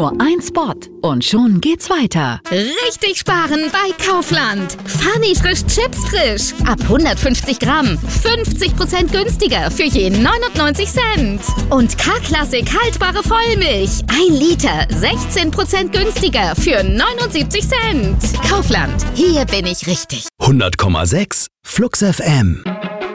Nur ein Spot und schon geht's weiter. Richtig sparen bei Kaufland. Funny frisch Chips frisch. Ab 150 Gramm. 50% günstiger für je 99 Cent. Und K-Klassik haltbare Vollmilch. 1 Liter. 16% günstiger für 79 Cent. Kaufland. Hier bin ich richtig. 100,6 Flux FM.